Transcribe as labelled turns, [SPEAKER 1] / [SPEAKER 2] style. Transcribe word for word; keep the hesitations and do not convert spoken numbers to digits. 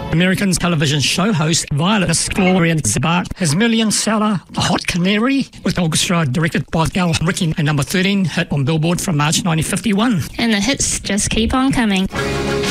[SPEAKER 1] American television show host Violet Florian Zabart, his million-seller The Hot Canary, with orchestra directed by Al Ricky, and number thirteen hit on Billboard from March nineteen fifty-one.
[SPEAKER 2] And the hits just keep on coming.